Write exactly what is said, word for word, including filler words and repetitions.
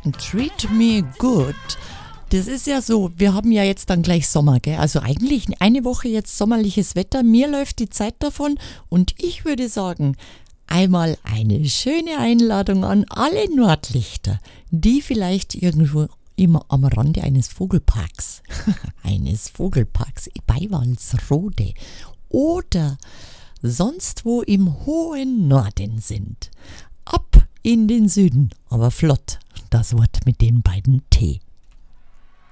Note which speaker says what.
Speaker 1: Treat Me Good. Das ist ja so, wir haben ja jetzt dann gleich Sommer, gell? Also eigentlich eine Woche jetzt sommerliches Wetter. Mir läuft die Zeit davon und ich würde sagen, einmal eine schöne Einladung an alle Nordlichter, die vielleicht irgendwo immer am Rande eines Vogelparks, eines Vogelparks bei Walsrode oder sonst wo im hohen Norden sind. Ab in den Süden, aber flott, das Wort mit den beiden T.